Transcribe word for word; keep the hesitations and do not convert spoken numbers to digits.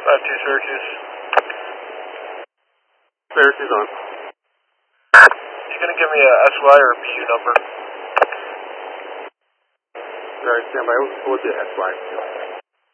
five two Syracuse. Syracuse on. You gonna give me a S Y or a P U number? Alright, stand by. We'll, we'll do S Y.